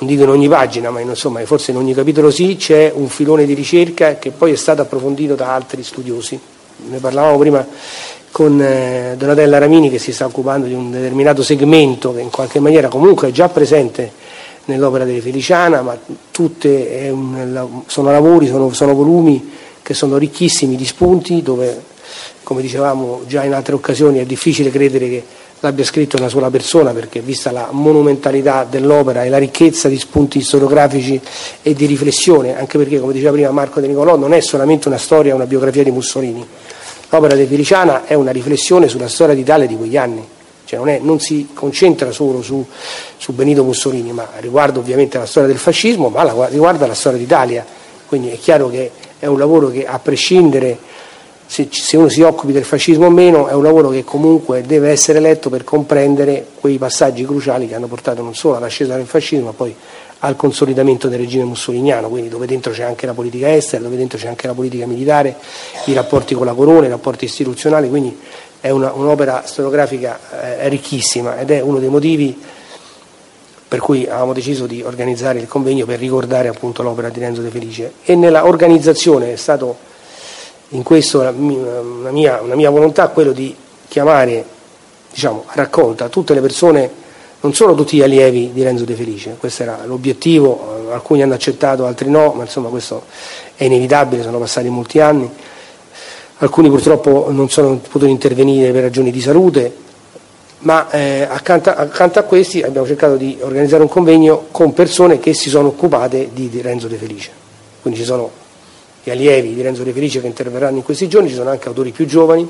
non dico in ogni pagina, ma insomma forse in ogni capitolo sì, c'è un filone di ricerca che poi è stato approfondito da altri studiosi. Ne parlavamo prima con Donatella Ramini, che si sta occupando di un determinato segmento che in qualche maniera comunque è già presente nell'opera di Feliciana, ma tutte sono lavori, sono volumi che sono ricchissimi di spunti, dove, come dicevamo già in altre occasioni, è difficile credere che l'abbia scritto una sola persona, perché vista la monumentalità dell'opera e la ricchezza di spunti storiografici e di riflessione, anche perché, come diceva prima Marco De Nicolò, non è solamente una storia, una biografia di Mussolini. L'opera di Feliciana è una riflessione sulla storia d'Italia di quegli anni, cioè non si concentra solo su Benito Mussolini, ma riguarda ovviamente la storia del fascismo, ma riguarda la storia d'Italia. Quindi è chiaro che è un lavoro che, a prescindere se uno si occupi del fascismo o meno, è un lavoro che comunque deve essere letto per comprendere quei passaggi cruciali che hanno portato non solo all'ascesa del fascismo, ma poi al consolidamento del regime mussoliniano, quindi dove dentro c'è anche la politica estera, dove dentro c'è anche la politica militare, i rapporti con la corona, i rapporti istituzionali, quindi è un'opera storiografica ricchissima, ed è uno dei motivi per cui avevamo deciso di organizzare il convegno, per ricordare appunto l'opera di Renzo De Felice. E nella organizzazione è stato, in questo, una mia volontà, quello di chiamare, diciamo, a raccolta tutte le persone, non solo tutti gli allievi di Renzo De Felice, questo era l'obiettivo, alcuni hanno accettato, altri no, ma insomma questo è inevitabile, sono passati molti anni, alcuni purtroppo non sono potuti intervenire per ragioni di salute, ma accanto a questi abbiamo cercato di organizzare un convegno con persone che si sono occupate di Renzo De Felice. Quindi ci sono gli allievi di Renzo De Felice che interverranno in questi giorni, ci sono anche autori più giovani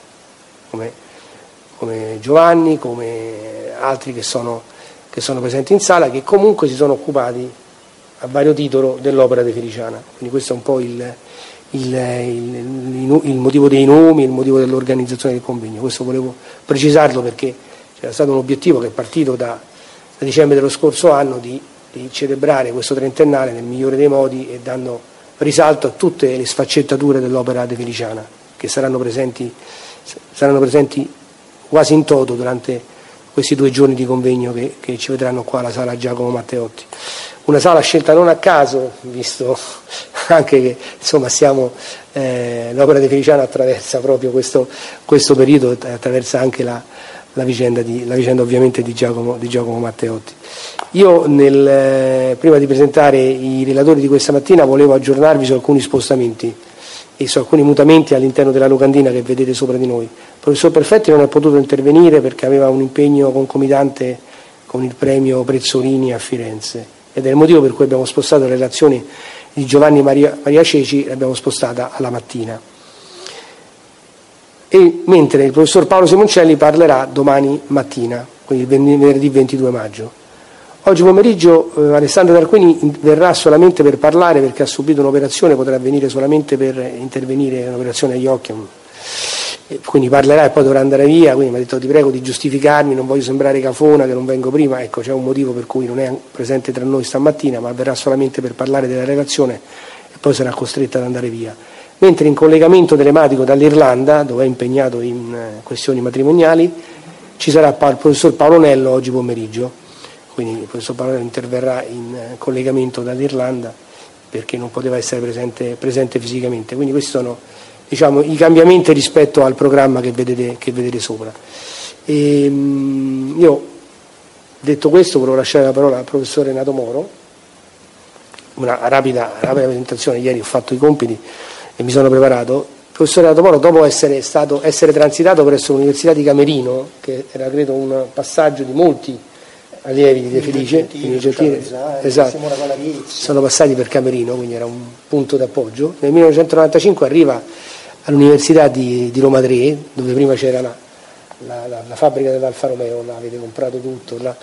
come Giovanni, come altri che sono presenti in sala, che comunque si sono occupati a vario titolo dell'opera de Feliciana. Quindi questo è un po' il motivo dei nomi, il motivo dell'organizzazione del convegno. Questo volevo precisarlo, perché c'era stato un obiettivo che è partito da dicembre dello scorso anno, di celebrare questo trentennale nel migliore dei modi e dando risalto a tutte le sfaccettature dell'opera de Feliciana, che saranno presenti quasi in toto durante questi 2 giorni di convegno che ci vedranno qua alla sala Giacomo Matteotti. Una sala scelta non a caso, visto anche che insomma l'opera de Feliciana attraversa proprio questo periodo, attraversa anche la vicenda ovviamente di Giacomo Matteotti. Io prima di presentare i relatori di questa mattina volevo aggiornarvi su alcuni spostamenti e su alcuni mutamenti all'interno della locandina che vedete sopra di noi. Il professor Perfetti non è potuto intervenire perché aveva un impegno concomitante con il premio Prezzolini a Firenze, ed è il motivo per cui abbiamo spostato le relazioni di Giovanni Maria Ceci, l'abbiamo spostata alla mattina. E mentre il professor Paolo Simoncelli parlerà domani mattina, quindi venerdì 22 maggio. Oggi pomeriggio Alessandro Tarquini verrà solamente per parlare, perché ha subito un'operazione, potrà venire solamente per intervenire, un'operazione agli occhi, quindi parlerà e poi dovrà andare via, quindi mi ha detto: ti prego di giustificarmi, non voglio sembrare cafona che non vengo prima. Ecco, c'è un motivo per cui non è presente tra noi stamattina, ma verrà solamente per parlare della relazione e poi sarà costretta ad andare via. Mentre in collegamento telematico dall'Irlanda, dove è impegnato in questioni matrimoniali, ci sarà il professor Paolo Nello oggi pomeriggio. Quindi il professor Paolo Nello interverrà in collegamento dall'Irlanda perché non poteva essere presente fisicamente. Quindi questi sono, diciamo, i cambiamenti rispetto al programma che vedete sopra. Io, detto questo, volevo lasciare la parola al professor Renato Moro. Una rapida presentazione: ieri ho fatto i compiti e mi sono preparato. Il professor Renato Moro, dopo essere transitato presso l'Università di Camerino, che era credo un passaggio di molti allievi di De Felice, esatto, sono passati per Camerino, quindi era un punto d'appoggio. Nel 1995 arriva all'Università di Roma 3, dove prima c'era la fabbrica dell'Alfa Romeo, l'avete comprato tutto là.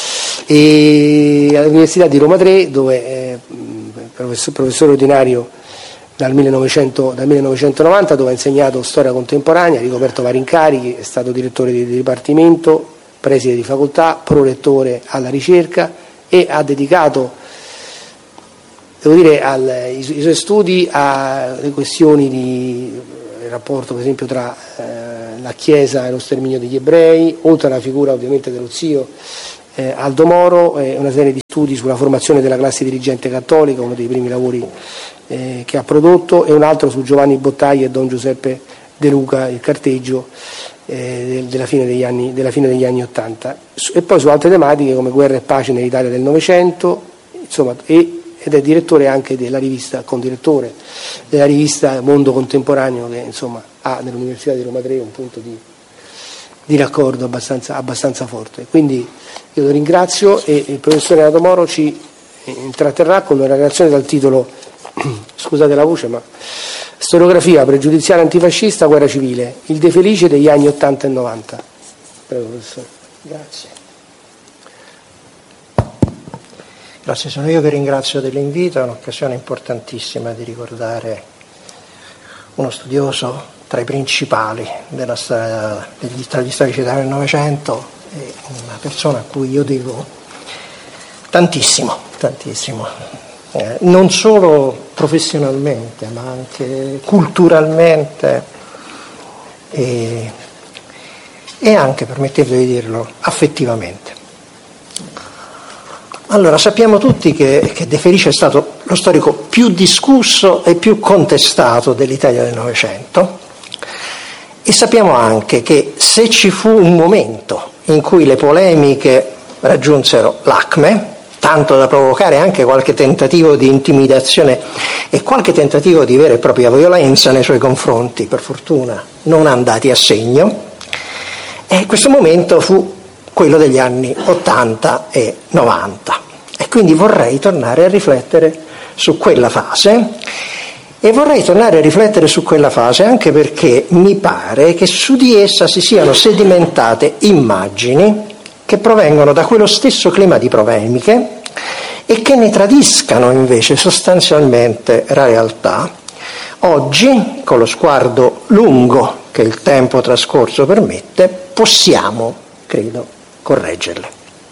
E all'Università di Roma 3, dove è professore ordinario dal 1990, dove ha insegnato storia contemporanea, ha ricoperto vari incarichi, è stato direttore di dipartimento, preside di facoltà, prorettore alla ricerca, e ha dedicato, devo dire, i suoi studi alle questioni di rapporto, per esempio, tra la Chiesa e lo sterminio degli ebrei, oltre alla figura ovviamente dello zio Aldo Moro, una serie di studi sulla formazione della classe dirigente cattolica, uno dei primi lavori che ha prodotto, e un altro su Giovanni Bottaglia e Don Giuseppe De Luca, il carteggio della fine degli anni '80, e poi su altre tematiche come guerra e pace nell'Italia del Novecento, insomma, ed è direttore anche della rivista, condirettore della rivista Mondo Contemporaneo, che insomma ha nell'Università di Roma 3 un punto di raccordo abbastanza forte. Quindi io lo ringrazio, e il professore Aldo Moro ci intratterrà con una relazione dal titolo, scusate la voce, ma Storiografia pregiudiziale antifascista, guerra civile, il De Felice degli anni 80 e 90. Prego, professore. Grazie. Grazie, sono io che ringrazio dell'invito, è un'occasione importantissima di ricordare uno studioso tra i principali della storia, degli storici del Novecento, e una persona a cui io devo tantissimo, non solo professionalmente ma anche culturalmente e anche, permettetemi di dirlo, affettivamente. Allora, sappiamo tutti che De Felice è stato lo storico più discusso e più contestato dell'Italia del Novecento, e sappiamo anche che se ci fu un momento in cui le polemiche raggiunsero l'acme, tanto da provocare anche qualche tentativo di intimidazione e qualche tentativo di vera e propria violenza nei suoi confronti, per fortuna non andati a segno, e questo momento fu quello degli anni 80 e 90. E quindi vorrei tornare a riflettere su quella fase, e vorrei tornare a riflettere su quella fase anche perché mi pare che su di essa si siano sedimentate immagini che provengono da quello stesso clima di polemiche e che ne tradiscano invece sostanzialmente la realtà. Oggi, con lo sguardo lungo che il tempo trascorso permette, possiamo, credo, correggerle.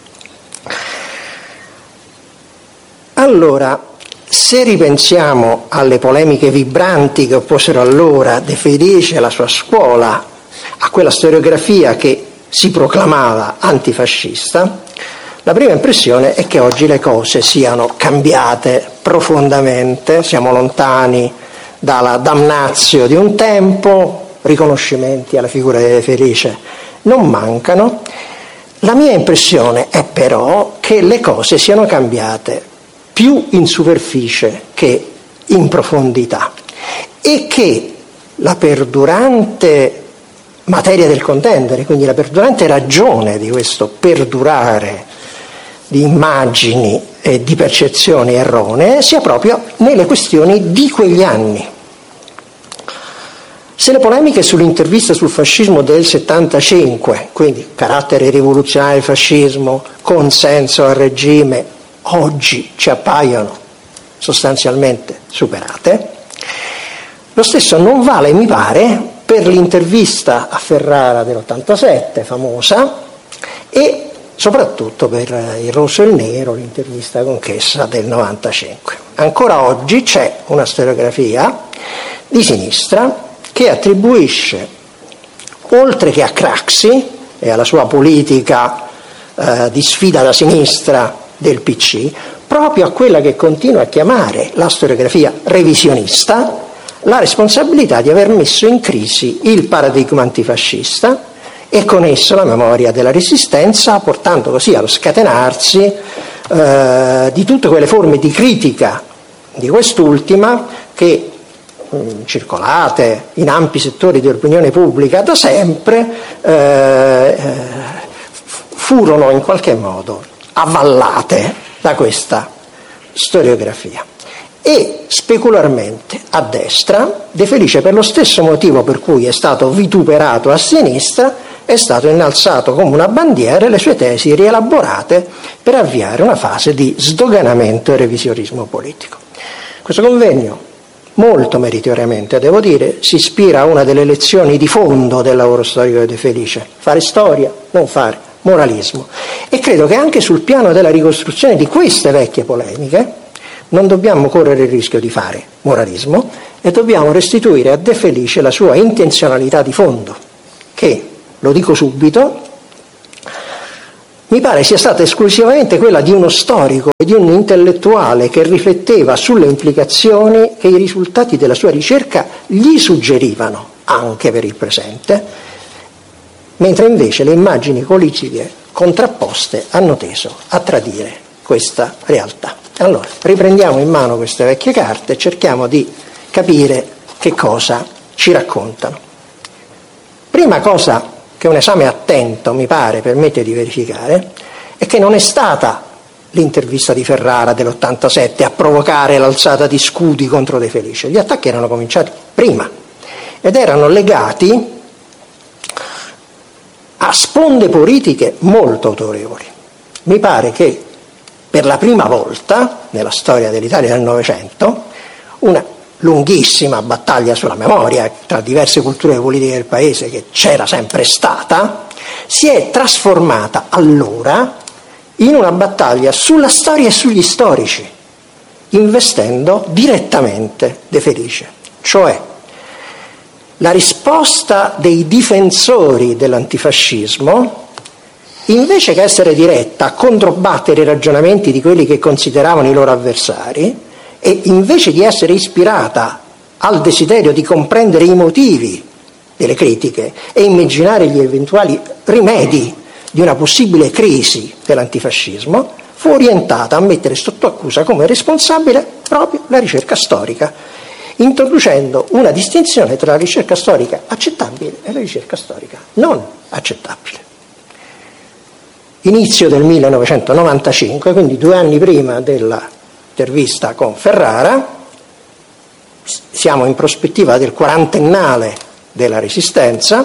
Allora, se ripensiamo alle polemiche vibranti che opposero allora De Felice e la sua scuola a quella storiografia che si proclamava antifascista, la prima impressione è che oggi le cose siano cambiate profondamente, siamo lontani dalla damnatio di un tempo, riconoscimenti alla figura di De Felice non mancano. La mia impressione è però che le cose siano cambiate più in superficie che in profondità, e che la perdurante materia del contendere, quindi la perdurante ragione di questo perdurare di immagini e di percezioni erronee sia proprio nelle questioni di quegli anni. Se le polemiche sull'intervista sul fascismo del 75, quindi carattere rivoluzionario del fascismo, consenso al regime, oggi ci appaiono sostanzialmente superate, lo stesso non vale, mi pare, per l'intervista a Ferrara dell'87, famosa, e soprattutto per Il Rosso e il Nero, l'intervista con Chessa del 95. Ancora oggi c'è una storiografia di sinistra che attribuisce, oltre che a Craxi e alla sua politica di sfida da sinistra del PC, proprio a quella che continua a chiamare la storiografia revisionista, la responsabilità di aver messo in crisi il paradigma antifascista e con esso la memoria della resistenza, portando così allo scatenarsi di tutte quelle forme di critica di quest'ultima che, circolate in ampi settori dell'opinione pubblica da sempre, furono in qualche modo avvallate da questa storiografia. E specularmente a destra, De Felice, per lo stesso motivo per cui è stato vituperato a sinistra, è stato innalzato come una bandiera e le sue tesi rielaborate per avviare una fase di sdoganamento e revisionismo politico. Questo convegno, molto meritoriamente devo dire, si ispira a una delle lezioni di fondo del lavoro storico di De Felice: fare storia, non fare moralismo. E credo che anche sul piano della ricostruzione di queste vecchie polemiche non dobbiamo correre il rischio di fare moralismo e dobbiamo restituire a De Felice la sua intenzionalità di fondo, che, lo dico subito, mi pare sia stata esclusivamente quella di uno storico e di un intellettuale che rifletteva sulle implicazioni che i risultati della sua ricerca gli suggerivano, anche per il presente, mentre invece le immagini politiche contrapposte hanno teso a tradire questa realtà. Allora, riprendiamo in mano queste vecchie carte e cerchiamo di capire che cosa ci raccontano. Prima cosa che un esame attento, mi pare, permette di verificare, è che non è stata l'intervista di Ferrara dell'87 a provocare l'alzata di scudi contro De Felice. Gli attacchi erano cominciati prima ed erano legati a sponde politiche molto autorevoli. Mi pare che per la prima volta nella storia dell'Italia del Novecento una lunghissima battaglia sulla memoria tra diverse culture politiche del paese, che c'era sempre stata, si è trasformata allora in una battaglia sulla storia e sugli storici, investendo direttamente De Felice. Cioè, la risposta dei difensori dell'antifascismo, invece che essere diretta a controbattere i ragionamenti di quelli che consideravano i loro avversari, e invece di essere ispirata al desiderio di comprendere i motivi delle critiche e immaginare gli eventuali rimedi di una possibile crisi dell'antifascismo, fu orientata a mettere sotto accusa come responsabile proprio la ricerca storica, introducendo una distinzione tra la ricerca storica accettabile e la ricerca storica non accettabile. Inizio del 1995, quindi 2 anni prima della intervista con Ferrara, siamo in prospettiva del 40ennale della Resistenza.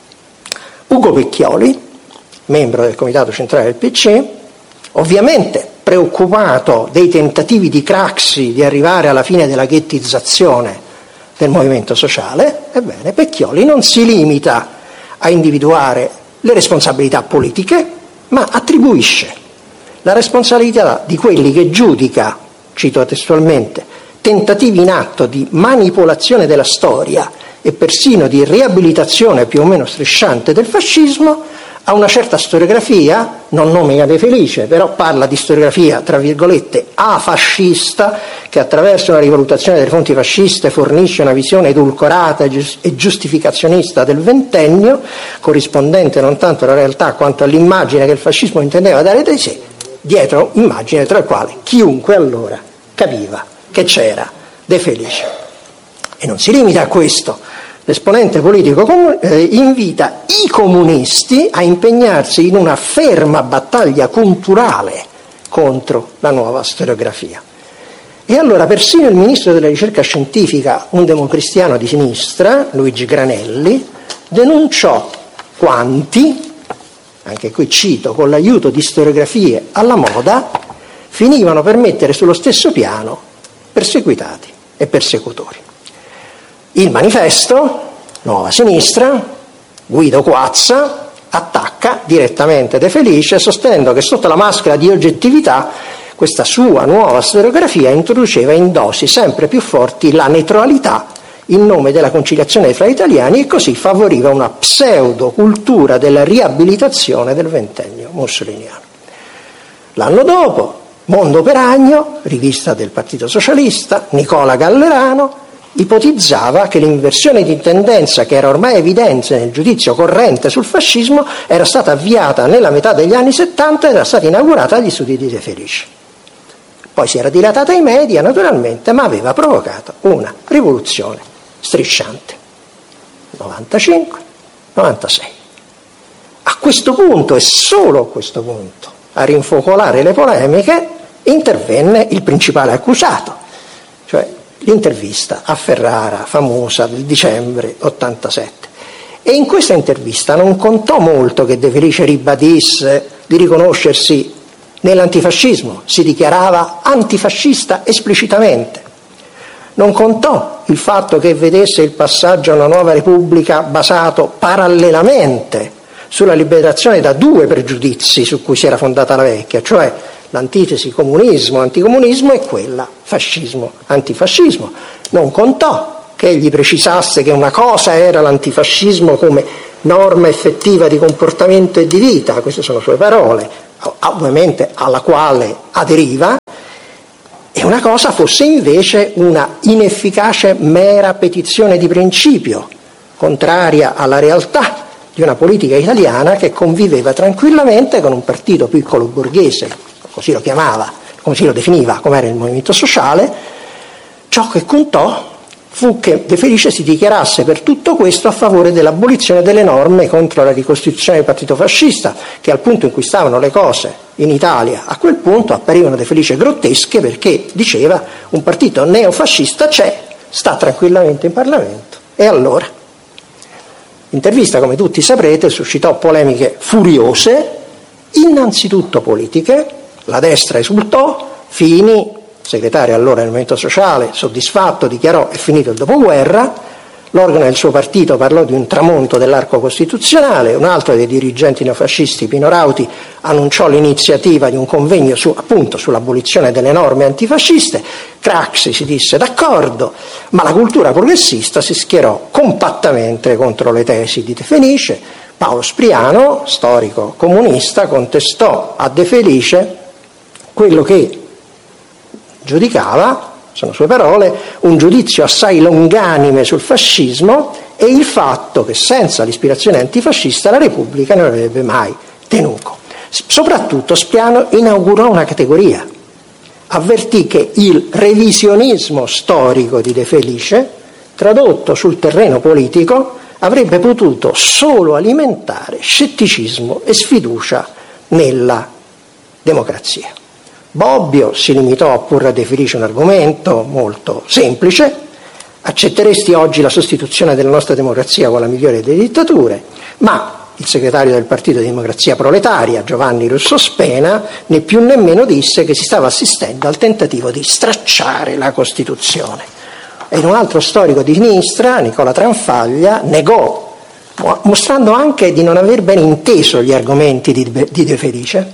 Ugo Pecchioli, membro del Comitato Centrale del PC, ovviamente preoccupato dei tentativi di Craxi di arrivare alla fine della ghettizzazione del movimento sociale, ebbene Pecchioli non si limita a individuare le responsabilità politiche, ma attribuisce la responsabilità di quelli che giudica, cito testualmente, tentativi in atto di manipolazione della storia e persino di riabilitazione più o meno strisciante del fascismo, a una certa storiografia, non nomina De Felice, però parla di storiografia, tra virgolette, afascista, che attraverso una rivalutazione delle fonti fasciste fornisce una visione edulcorata e giustificazionista del ventennio, corrispondente non tanto alla realtà quanto all'immagine che il fascismo intendeva dare di sé, dietro immagine tra le quali chiunque allora capiva che c'era De Felice. E non si limita a questo. L'esponente politico invita i comunisti a impegnarsi in una ferma battaglia culturale contro la nuova storiografia. E allora persino il ministro della ricerca scientifica, un democristiano di sinistra, Luigi Granelli, denunciò quanti, anche qui cito, con l'aiuto di storiografie alla moda, finivano per mettere sullo stesso piano perseguitati e persecutori. Il Manifesto, Nuova Sinistra, Guido Coazza, attacca direttamente De Felice, sostenendo che sotto la maschera di oggettività questa sua nuova storiografia introduceva in dosi sempre più forti la neutralità in nome della conciliazione fra italiani e così favoriva una pseudocultura della riabilitazione del ventennio mussoliniano. L'anno dopo, Mondo Peragno, rivista del Partito Socialista, Nicola Gallerano, ipotizzava che l'inversione di tendenza che era ormai evidente nel giudizio corrente sul fascismo era stata avviata nella metà degli anni 70 ed era stata inaugurata agli studi di De Felice. Poi si era dilatata ai media naturalmente, ma aveva provocato una rivoluzione strisciante. 95, 96. A questo punto e solo a questo punto, a rinfocolare le polemiche, intervenne il principale accusato, cioè l'intervista a Ferrara, famosa del dicembre 87. E in questa intervista non contò molto che De Felice ribadisse di riconoscersi nell'antifascismo, si dichiarava antifascista esplicitamente. Non contò il fatto che vedesse il passaggio a una nuova repubblica basato parallelamente sulla liberazione da 2 pregiudizi su cui si era fondata la vecchia, cioè l'antitesi comunismo-anticomunismo e quella fascismo-antifascismo. Non contò che egli precisasse che una cosa era l'antifascismo come norma effettiva di comportamento e di vita, queste sono sue parole, ovviamente alla quale aderiva, e una cosa fosse invece una inefficace mera petizione di principio, contraria alla realtà di una politica italiana che conviveva tranquillamente con un partito piccolo borghese, così lo chiamava, così lo definiva, come era il Movimento Sociale. Ciò che contò fu che De Felice si dichiarasse per tutto questo a favore dell'abolizione delle norme contro la ricostituzione del partito fascista, che al punto in cui stavano le cose in Italia a quel punto apparivano De Felice grottesche, perché diceva un partito neofascista c'è, sta tranquillamente in Parlamento. E allora? L'intervista, come tutti saprete, suscitò polemiche furiose, innanzitutto politiche. La destra esultò, Fini, segretario allora del Movimento Sociale, soddisfatto, dichiarò: è finito il dopoguerra. L'organo del suo partito parlò di un tramonto dell'arco costituzionale. Un altro dei dirigenti neofascisti, Pino Rauti, annunciò l'iniziativa di un convegno appunto sull'abolizione delle norme antifasciste. Craxi si disse d'accordo, ma la cultura progressista si schierò compattamente contro le tesi di De Felice. Paolo Spriano, storico comunista, contestò a De Felice quello che giudicava, sono sue parole, un giudizio assai longanime sul fascismo e il fatto che senza l'ispirazione antifascista la Repubblica non avrebbe mai tenuto. Soprattutto Spriano inaugurò una categoria, avvertì che il revisionismo storico di De Felice, tradotto sul terreno politico, avrebbe potuto solo alimentare scetticismo e sfiducia nella democrazia. Bobbio si limitò a porre a De Felice un argomento molto semplice: accetteresti oggi la sostituzione della nostra democrazia con la migliore delle dittature? Ma il segretario del Partito di Democrazia Proletaria, Giovanni Russo Spena, né più né meno disse che si stava assistendo al tentativo di stracciare la Costituzione. E un altro storico di sinistra, Nicola Tranfaglia, negò, mostrando anche di non aver ben inteso gli argomenti di De Felice,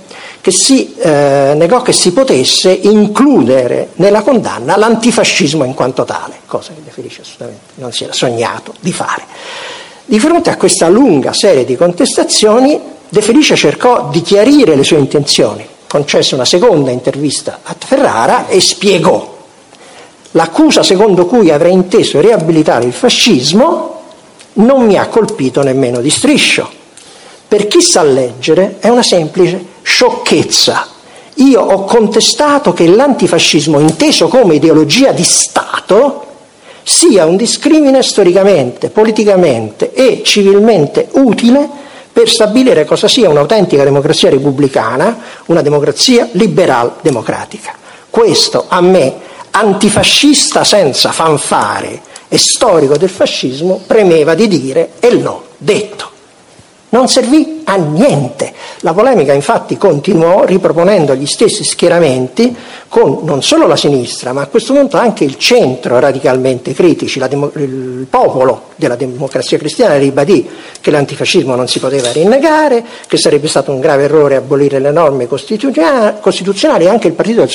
negò che si potesse includere nella condanna l'antifascismo in quanto tale, cosa che De Felice assolutamente non si era sognato di fare. Di fronte a questa lunga serie di contestazioni, De Felice cercò di chiarire le sue intenzioni, concesse una seconda intervista a Ferrara e spiegò: l'accusa secondo cui avrei inteso riabilitare il fascismo non mi ha colpito nemmeno di striscio. Per chi sa leggere è una semplice sciocchezza. Io ho contestato che l'antifascismo, inteso come ideologia di Stato, sia un discrimine storicamente, politicamente e civilmente utile per stabilire cosa sia un'autentica democrazia repubblicana, una democrazia liberal-democratica. Questo a me, antifascista senza fanfare e storico del fascismo, premeva di dire e l'ho detto. Non servì a niente. La polemica infatti continuò riproponendo gli stessi schieramenti con non solo la sinistra, ma a questo punto anche il centro radicalmente critici. Il popolo della Democrazia Cristiana ribadì che l'antifascismo non si poteva rinnegare, che sarebbe stato un grave errore abolire le norme costituzionali. Anche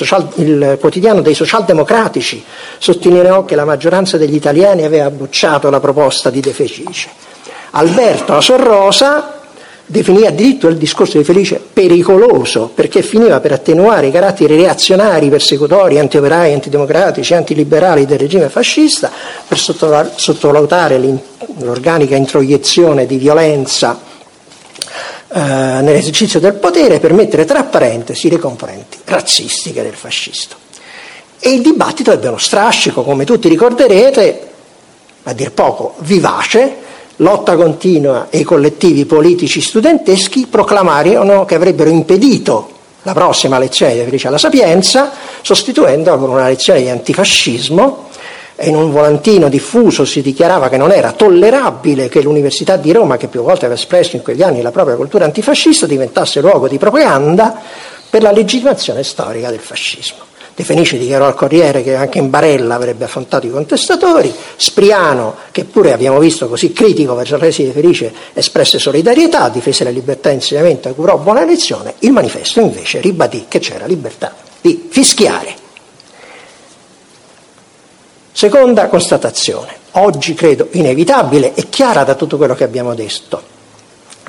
il quotidiano dei socialdemocratici sottolineò che la maggioranza degli italiani aveva bocciato la proposta di De Felice. Alberto Asorrosa definì addirittura il discorso di Felice pericoloso, perché finiva per attenuare i caratteri reazionari, persecutori, antioperai, antidemocratici, antiliberali del regime fascista, per sottovalutare l'organica introiezione di violenza nell'esercizio del potere, per mettere tra parentesi le componenti razzistiche del fascismo. E il dibattito ebbe uno strascico, come tutti ricorderete, a dir poco vivace. Lotta continua e i collettivi politici studenteschi proclamarono che avrebbero impedito la prossima lezione di De Felice alla Sapienza, sostituendola con una lezione di antifascismo, e in un volantino diffuso si dichiarava che non era tollerabile che l'Università di Roma, che più volte aveva espresso in quegli anni la propria cultura antifascista, diventasse luogo di propaganda per la legittimazione storica del fascismo. De Felice dichiarò al Corriere che anche in Barella avrebbe affrontato i contestatori. Spriano, che pure abbiamo visto così critico verso la tesi di De Felice, espresse solidarietà, difese la libertà di insegnamento e augurò buona lezione. Il manifesto invece ribadì che c'era libertà di fischiare. Seconda constatazione, oggi credo inevitabile e chiara da tutto quello che abbiamo detto.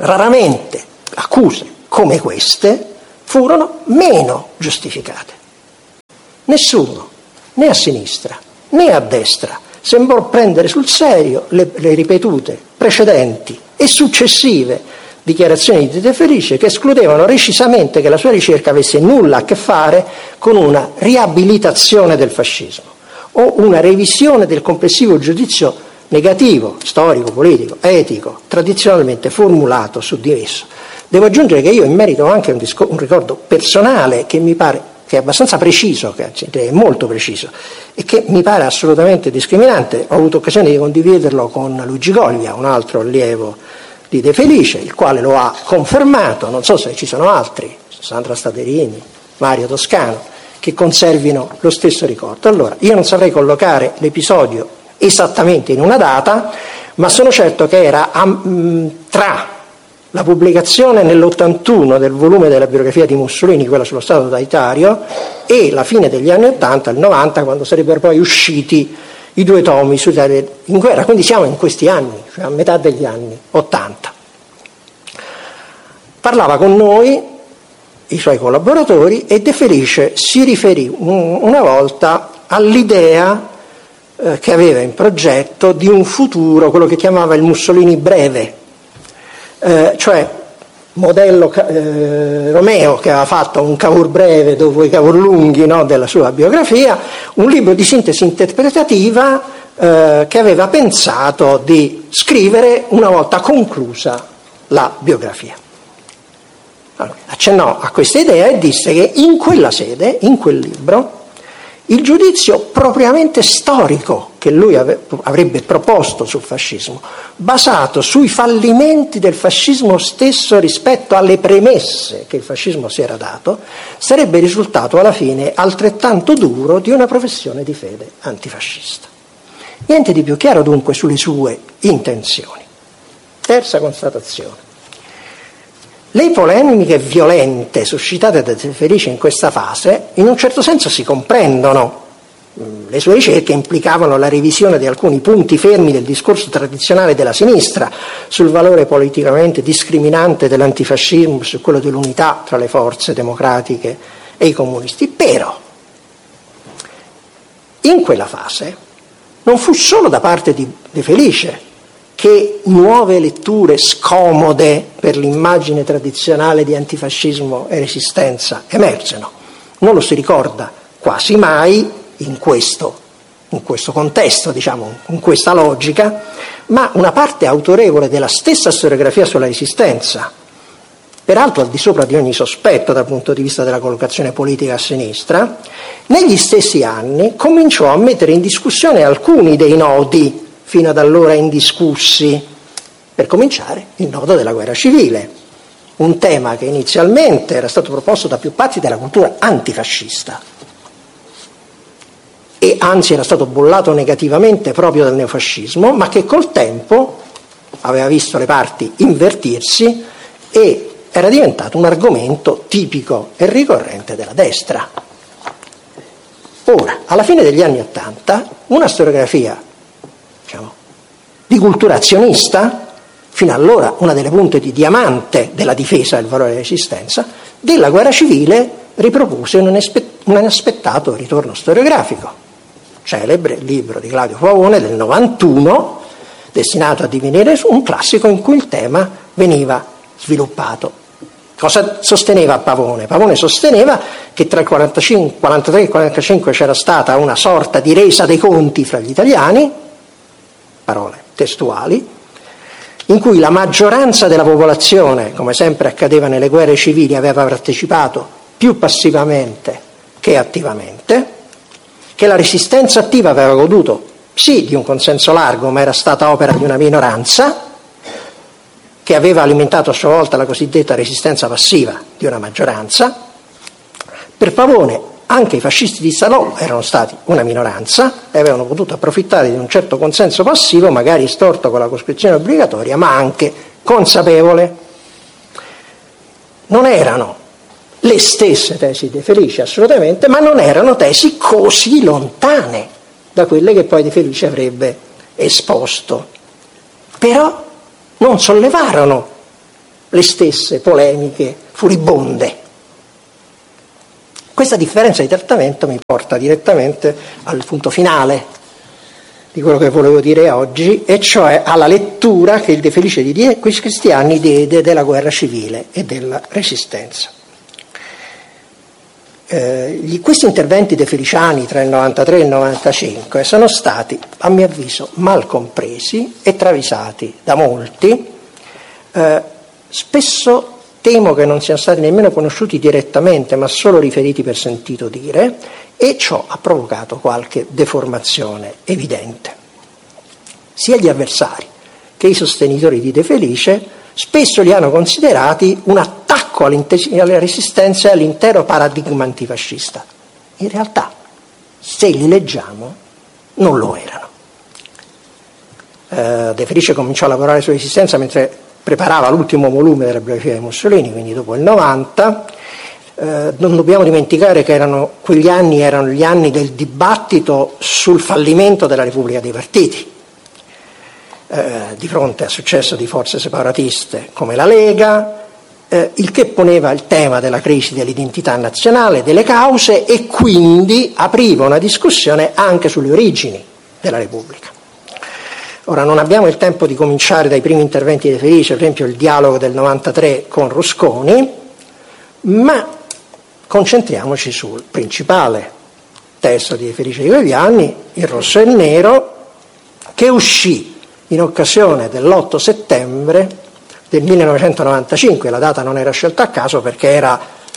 raramente accuse come queste furono meno giustificate. Nessuno, né a sinistra né a destra, sembrò prendere sul serio le ripetute precedenti e successive dichiarazioni di De Felice, che escludevano recisamente che la sua ricerca avesse nulla a che fare con una riabilitazione del fascismo o una revisione del complessivo giudizio negativo, storico, politico, etico, tradizionalmente formulato su di esso. Devo aggiungere che io in merito ho anche un ricordo personale che mi pare che è abbastanza preciso, che è molto preciso, e che mi pare assolutamente discriminante. Ho avuto occasione di condividerlo con Luigi Goglia, un altro allievo di De Felice, il quale lo ha confermato. Non so se ci sono altri, Sandra Staderini, Mario Toscano, che conservino lo stesso ricordo. Allora, io non saprei collocare l'episodio esattamente in una data, ma sono certo che era tra la pubblicazione nell'81 del volume della biografia di Mussolini, quella sullo Stato totalitario, e la fine degli anni 80, il 90, quando sarebbero poi usciti i 2 tomi sull'Italia in guerra. Quindi siamo in questi anni, cioè a metà degli anni 80. Parlava con noi, i suoi collaboratori, e De Felice si riferì una volta all'idea che aveva in progetto di un futuro, quello che chiamava il Mussolini breve, cioè modello Romeo, che aveva fatto un Cavour breve dopo i Cavour lunghi, no, della sua biografia, un libro di sintesi interpretativa che aveva pensato di scrivere una volta conclusa la biografia. Allora, accennò a questa idea e disse che in quella sede, in quel libro, il giudizio propriamente storico che lui avrebbe proposto sul fascismo, basato sui fallimenti del fascismo stesso rispetto alle premesse che il fascismo si era dato, sarebbe risultato alla fine altrettanto duro di una professione di fede antifascista. Niente di più chiaro dunque sulle sue intenzioni. Terza constatazione. Le polemiche violente suscitate da De Felice in questa fase in un certo senso si comprendono. Le sue ricerche implicavano la revisione di alcuni punti fermi del discorso tradizionale della sinistra sul valore politicamente discriminante dell'antifascismo, su quello dell'unità tra le forze democratiche e i comunisti. Però in quella fase non fu solo da parte di De Felice che nuove letture scomode per l'immagine tradizionale di antifascismo e resistenza emergono. Non lo si ricorda quasi mai in questo contesto, diciamo, in questa logica, ma una parte autorevole della stessa storiografia sulla resistenza, peraltro al di sopra di ogni sospetto dal punto di vista della collocazione politica a sinistra, negli stessi anni cominciò a mettere in discussione alcuni dei nodi fino ad allora indiscussi. Per cominciare, il nodo della guerra civile, un tema che inizialmente era stato proposto da più parti della cultura antifascista e anzi era stato bollato negativamente proprio dal neofascismo, ma che col tempo aveva visto le parti invertirsi e era diventato un argomento tipico e ricorrente della destra. Ora, alla fine degli anni '80, una storiografia di cultura azionista, fino allora una delle punte di diamante della difesa del valore della resistenza, della guerra civile ripropose un inaspettato ritorno storiografico. Celebre libro di Claudio Pavone del 91, destinato a divenire un classico in cui il tema veniva sviluppato. Cosa sosteneva Pavone? Pavone sosteneva che tra il 43 e il 45 c'era stata una sorta di resa dei conti fra gli italiani, parole testuali, in cui la maggioranza della popolazione, come sempre accadeva nelle guerre civili, aveva partecipato più passivamente che attivamente, che la resistenza attiva aveva goduto sì di un consenso largo, ma era stata opera di una minoranza, che aveva alimentato a sua volta la cosiddetta resistenza passiva di una maggioranza. Per Pavone anche i fascisti di Salò erano stati una minoranza e avevano potuto approfittare di un certo consenso passivo, magari estorto con la coscrizione obbligatoria, ma anche consapevole. Non erano le stesse tesi di De Felice, assolutamente, ma non erano tesi così lontane da quelle che poi De Felice avrebbe esposto. Però non sollevarono le stesse polemiche furibonde. Questa differenza di trattamento mi porta direttamente al punto finale di quello che volevo dire oggi, e cioè alla lettura che il De Felice di questi anni diede della guerra civile e della resistenza. Questi interventi defeliciani tra il 93 e il 95 sono stati, a mio avviso, mal compresi e travisati da molti. Spesso temo che non siano stati nemmeno conosciuti direttamente, ma solo riferiti per sentito dire, e ciò ha provocato qualche deformazione evidente. Sia gli avversari che i sostenitori di De Felice spesso li hanno considerati un attacco alla resistenza e all'intero paradigma antifascista. In realtà, se li leggiamo, non lo erano. De Felice cominciò a lavorare sulla resistenza mentre preparava l'ultimo volume della biografia di Mussolini, quindi dopo il 90. Non dobbiamo dimenticare che quegli anni erano gli anni del dibattito sul fallimento della Repubblica dei Partiti, di fronte al successo di forze separatiste come la Lega, il che poneva il tema della crisi dell'identità nazionale, delle cause, e quindi apriva una discussione anche sulle origini della Repubblica. Ora, non abbiamo il tempo di cominciare dai primi interventi di De Felice, per esempio il dialogo del 93 con Rusconi, ma concentriamoci sul principale testo di De Felice di quegli anni, Il Rosso e il Nero, che uscì in occasione dell'8 settembre del 1995. La data non era scelta a caso perché era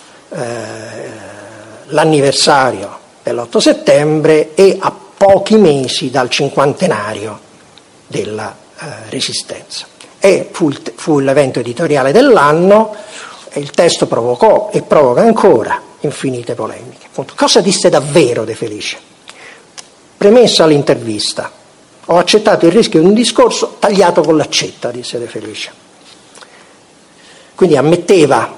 l'anniversario dell'8 settembre e a pochi mesi dal cinquantenario della resistenza. E fu l'evento editoriale dell'anno, e il testo provocò e provoca ancora infinite polemiche. Appunto, cosa disse davvero De Felice? Premessa all'intervista: ho accettato il rischio di un discorso tagliato con l'accetta, disse De Felice. Quindi ammetteva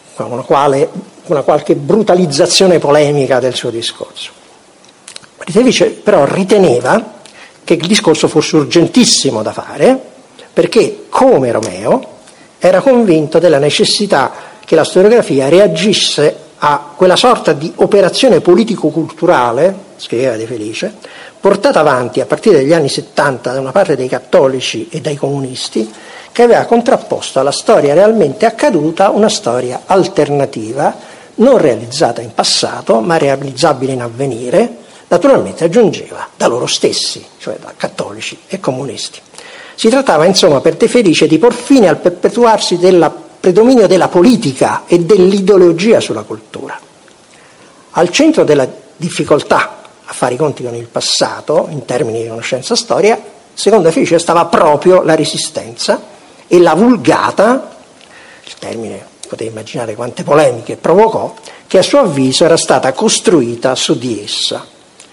una qualche brutalizzazione polemica del suo discorso. De Felice però riteneva che il discorso fosse urgentissimo da fare, perché, come Romeo, era convinto della necessità che la storiografia reagisse a quella sorta di operazione politico-culturale, scriveva De Felice, portata avanti a partire dagli anni 70 da una parte dei cattolici e dai comunisti, che aveva contrapposto alla storia realmente accaduta una storia alternativa, non realizzata in passato, ma realizzabile in avvenire, naturalmente aggiungeva da loro stessi, cioè da cattolici e comunisti. Si trattava insomma per De Felice di por fine al perpetuarsi del predominio della politica e dell'ideologia sulla cultura. Al centro della difficoltà a fare i conti con il passato, in termini di conoscenza storia, secondo De Felice stava proprio la resistenza e la vulgata, il termine potete immaginare quante polemiche provocò, che a suo avviso era stata costruita su di essa.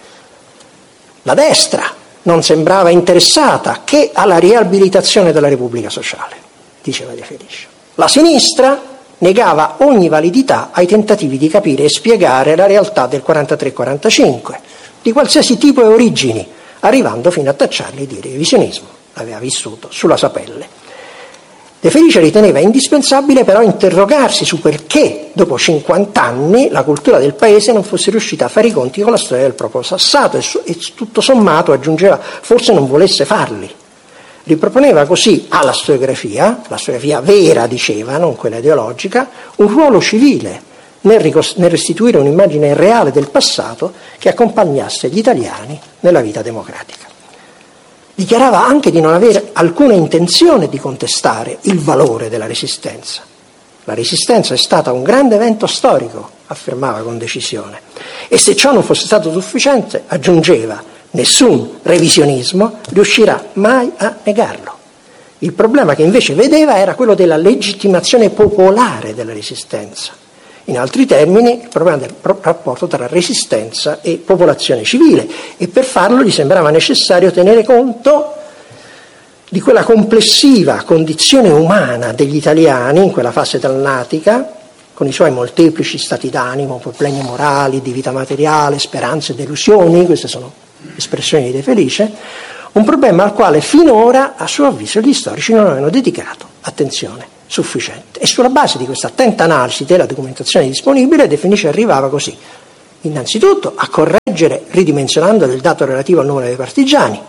La destra non sembrava interessata che alla riabilitazione della Repubblica Sociale, diceva De Felice. La sinistra negava ogni validità ai tentativi di capire e spiegare la realtà del 43-45, di qualsiasi tipo e origini, arrivando fino a tacciarli di revisionismo. L'aveva vissuto sulla sua pelle. De Felice riteneva indispensabile però interrogarsi su perché, dopo 50 anni, la cultura del paese non fosse riuscita a fare i conti con la storia del proprio passato e tutto sommato, aggiungeva, forse non volesse farli. Riproponeva così alla storiografia, la storiografia vera diceva, non quella ideologica, un ruolo civile nel restituire un'immagine reale del passato che accompagnasse gli italiani nella vita democratica. Dichiarava anche di non avere alcuna intenzione di contestare il valore della resistenza. La resistenza è stata un grande evento storico, affermava con decisione, e se ciò non fosse stato sufficiente, aggiungeva, nessun revisionismo riuscirà mai a negarlo. Il problema che invece vedeva era quello della legittimazione popolare della resistenza. In altri termini, il problema del rapporto tra resistenza e popolazione civile, e per farlo gli sembrava necessario tenere conto di quella complessiva condizione umana degli italiani in quella fase dalmatica, con i suoi molteplici stati d'animo, problemi morali, di vita materiale, speranze, delusioni, queste sono espressioni di De Felice, un problema al quale finora, a suo avviso, gli storici non avevano dedicato attenzione sufficiente. E sulla base di questa attenta analisi della documentazione disponibile, De Felice arrivava così: innanzitutto a correggere ridimensionando il dato relativo al numero dei partigiani,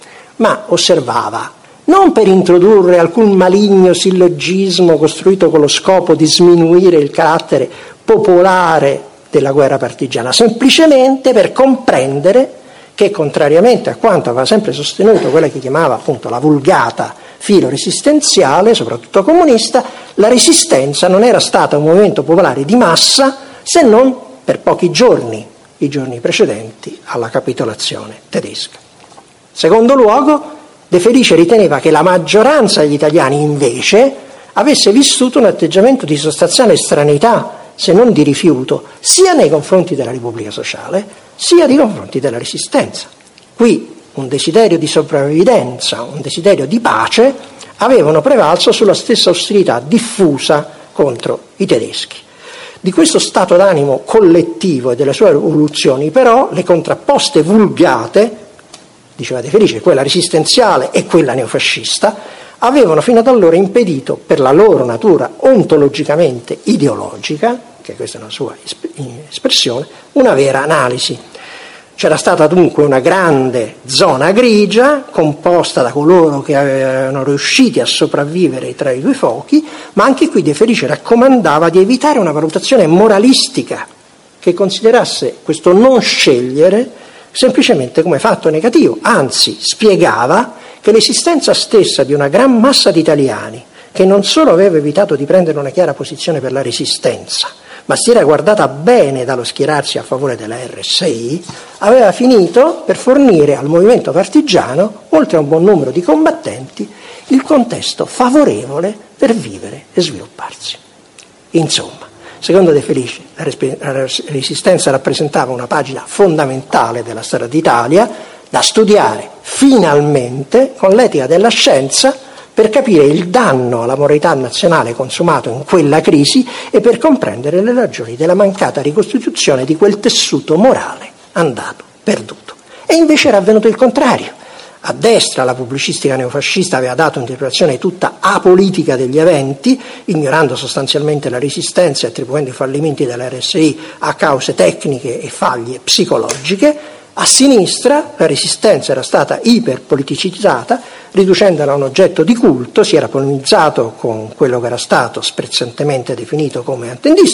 ma osservava, non per introdurre alcun maligno sillogismo costruito con lo scopo di sminuire il carattere popolare della guerra partigiana, semplicemente per comprendere che, contrariamente a quanto aveva sempre sostenuto quella che chiamava appunto la vulgata filo resistenziale, soprattutto comunista, la resistenza non era stata un movimento popolare di massa se non per pochi giorni, i giorni precedenti alla capitolazione tedesca. Secondo luogo, De Felice riteneva che la maggioranza degli italiani invece avesse vissuto un atteggiamento di sostanziale estraneità, se non di rifiuto, sia nei confronti della Repubblica Sociale, sia nei confronti della Resistenza. Qui un desiderio di sopravvivenza, un desiderio di pace avevano prevalso sulla stessa ostilità diffusa contro i tedeschi. Di questo stato d'animo collettivo e delle sue evoluzioni, però, le contrapposte vulgate, diceva De Felice, quella resistenziale e quella neofascista, avevano fino ad allora impedito, per la loro natura ontologicamente ideologica, che questa è una sua espressione, una vera analisi. C'era stata dunque una grande zona grigia, composta da coloro che erano riusciti a sopravvivere tra i due fuochi, ma anche qui De Felice raccomandava di evitare una valutazione moralistica che considerasse questo non scegliere semplicemente come fatto negativo, anzi spiegava che l'esistenza stessa di una gran massa di italiani che non solo aveva evitato di prendere una chiara posizione per la resistenza, ma si era guardata bene dallo schierarsi a favore della RSI, aveva finito per fornire al movimento partigiano, oltre a un buon numero di combattenti, il contesto favorevole per vivere e svilupparsi. Insomma, secondo De Felice, la resistenza rappresentava una pagina fondamentale della storia d'Italia, da studiare finalmente con l'etica della scienza per capire il danno alla moralità nazionale consumato in quella crisi e per comprendere le ragioni della mancata ricostituzione di quel tessuto morale andato perduto. E invece era avvenuto il contrario. A destra la pubblicistica neofascista aveva dato un'interpretazione tutta apolitica degli eventi, ignorando sostanzialmente la resistenza e attribuendo i fallimenti della RSI a cause tecniche e faglie psicologiche. A sinistra la resistenza era stata iperpoliticizzata, riducendola a un oggetto di culto, si era polemizzato con quello che era stato sprezzantemente definito come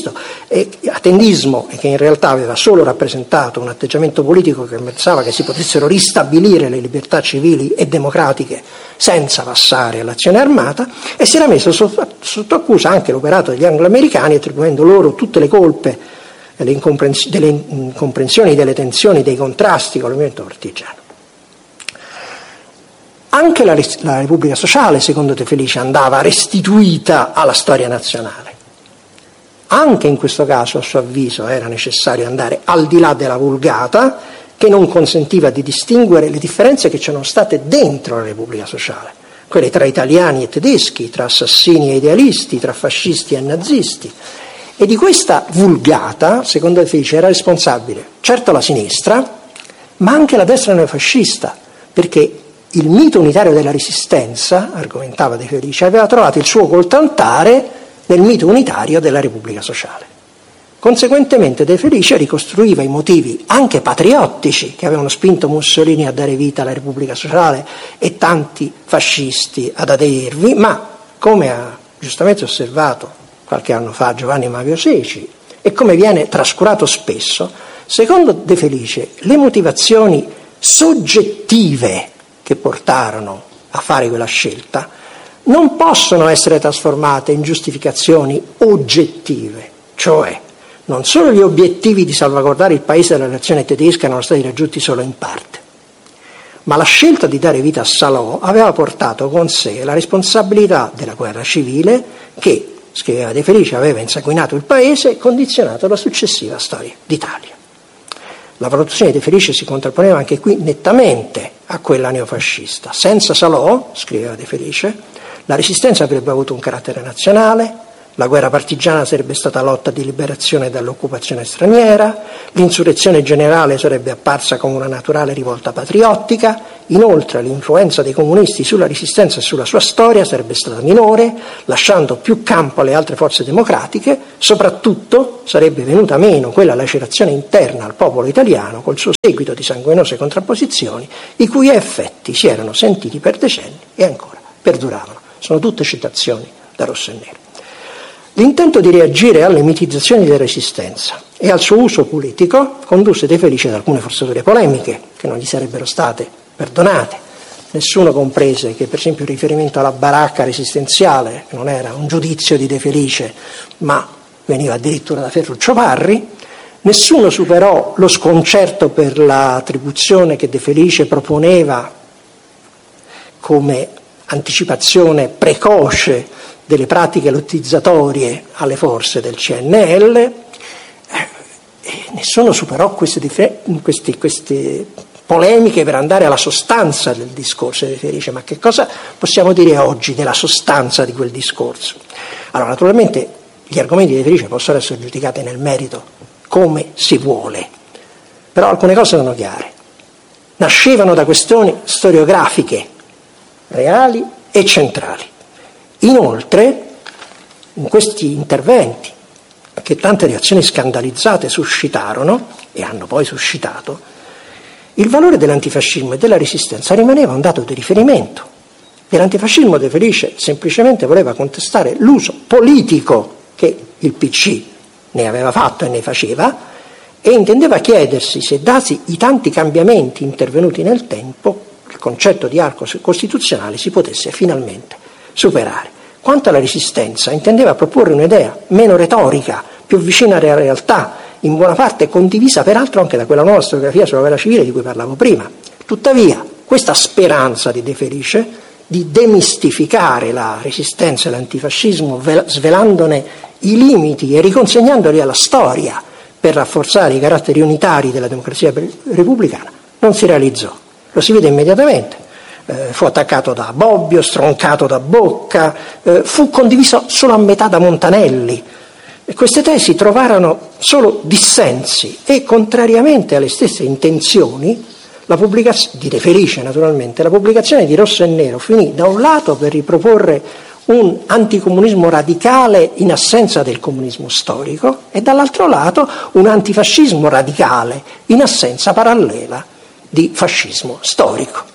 attendismo e che in realtà aveva solo rappresentato un atteggiamento politico che pensava che si potessero ristabilire le libertà civili e democratiche senza passare all'azione armata, e si era messo sotto accusa anche l'operato degli angloamericani, attribuendo loro tutte le colpe delle incomprensioni, delle tensioni, dei contrasti con il movimento partigiano. Anche la Repubblica Sociale, secondo De Felice, andava restituita alla storia nazionale. Anche in questo caso, a suo avviso, era necessario andare al di là della vulgata, che non consentiva di distinguere le differenze che c'erano state dentro la Repubblica Sociale, quelle tra italiani e tedeschi, tra assassini e idealisti, tra fascisti e nazisti. E di questa vulgata, secondo De Felice, era responsabile certo la sinistra, ma anche la destra neofascista, perché il mito unitario della resistenza, argomentava De Felice, aveva trovato il suo coltantare nel mito unitario della Repubblica Sociale. Conseguentemente De Felice ricostruiva i motivi anche patriottici che avevano spinto Mussolini a dare vita alla Repubblica Sociale e tanti fascisti ad aderirvi, ma, come ha giustamente osservato qualche anno fa Giovanni Mavio Seci, e come viene trascurato spesso, secondo De Felice le motivazioni soggettive che portarono a fare quella scelta non possono essere trasformate in giustificazioni oggettive, cioè non solo gli obiettivi di salvaguardare il paese dalla reazione tedesca erano stati raggiunti solo in parte, ma la scelta di dare vita a Salò aveva portato con sé la responsabilità della guerra civile che, scriveva De Felice, aveva insanguinato il paese e condizionato la successiva storia d'Italia. La valutazione di De Felice si contrapponeva anche qui nettamente a quella neofascista. Senza Salò, scriveva De Felice, la resistenza avrebbe avuto un carattere nazionale, la guerra partigiana sarebbe stata lotta di liberazione dall'occupazione straniera, l'insurrezione generale sarebbe apparsa come una naturale rivolta patriottica, Inoltre l'influenza dei comunisti sulla Resistenza e sulla sua storia sarebbe stata minore, lasciando più campo alle altre forze democratiche. Soprattutto sarebbe venuta meno quella lacerazione interna al popolo italiano col suo seguito di sanguinose contrapposizioni, i cui effetti si erano sentiti per decenni e ancora perduravano. Sono tutte citazioni da Rosso e Nero. L'intento di reagire alle mitizzazioni della Resistenza e al suo uso politico condusse De Felice ad alcune forzature polemiche che non gli sarebbero state perdonate. Nessuno comprese che, per esempio, il riferimento alla baracca resistenziale non era un giudizio di De Felice, ma veniva addirittura da Ferruccio Parri. Nessuno superò lo sconcerto per l'attribuzione che De Felice proponeva come anticipazione precoce delle pratiche lottizzatorie alle forze del CNL, e nessuno superò queste polemiche per andare alla sostanza del discorso di De Felice. Ma che cosa possiamo dire oggi della sostanza di quel discorso? Allora, naturalmente gli argomenti di De Felice possono essere giudicati nel merito come si vuole, però alcune cose sono chiare. Nascevano da questioni storiografiche reali e centrali. Inoltre, in questi interventi, che tante reazioni scandalizzate suscitarono, e hanno poi suscitato, il valore dell'antifascismo e della Resistenza rimaneva un dato di riferimento. Dell'antifascismo De Felice semplicemente voleva contestare l'uso politico che il PC ne aveva fatto e ne faceva, e intendeva chiedersi se, dati i tanti cambiamenti intervenuti nel tempo, il concetto di arco costituzionale si potesse finalmente superare. Quanto alla Resistenza, intendeva proporre un'idea meno retorica, più vicina alla realtà, in buona parte condivisa peraltro anche da quella nuova storiografia sulla guerra civile di cui parlavo prima. Tuttavia, questa speranza di De Felice di demistificare la Resistenza e l'antifascismo, svelandone i limiti e riconsegnandoli alla storia per rafforzare i caratteri unitari della democrazia repubblicana, non si realizzò. Lo si vede immediatamente. Fu attaccato da Bobbio, stroncato da Bocca, fu condiviso solo a metà da Montanelli. E queste tesi trovarono solo dissensi e, contrariamente alle stesse intenzioni, di De Felice naturalmente, la pubblicazione di Rosso e Nero finì da un lato per riproporre un anticomunismo radicale in assenza del comunismo storico e dall'altro lato un antifascismo radicale in assenza parallela di fascismo storico.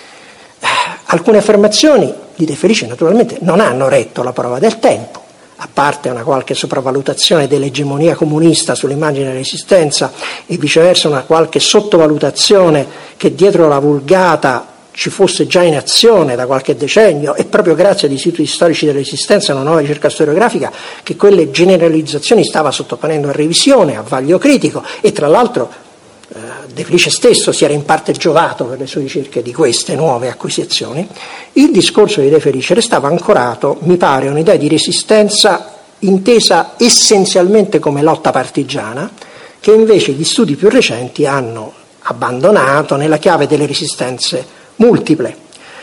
Alcune affermazioni di De Felice naturalmente non hanno retto la prova del tempo, a parte una qualche sopravvalutazione dell'egemonia comunista sull'immagine della Resistenza e viceversa una qualche sottovalutazione che dietro la vulgata ci fosse già in azione da qualche decennio, e proprio grazie agli istituti storici della Resistenza e una nuova ricerca storiografica che quelle generalizzazioni stava sottoponendo a revisione, a vaglio critico, e tra l'altro De Felice stesso si era in parte giovato per le sue ricerche di queste nuove acquisizioni. Il discorso di De Felice restava ancorato, mi pare, a un'idea di resistenza intesa essenzialmente come lotta partigiana, che invece gli studi più recenti hanno abbandonato nella chiave delle resistenze multiple.